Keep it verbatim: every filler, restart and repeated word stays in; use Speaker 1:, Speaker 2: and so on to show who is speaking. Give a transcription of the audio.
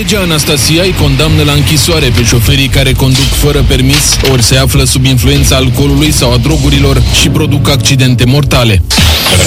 Speaker 1: Legea Anastasia îi condamnă la închisoare pe șoferii care conduc fără permis, ori se află sub influența alcoolului sau a drogurilor și produc accidente mortale.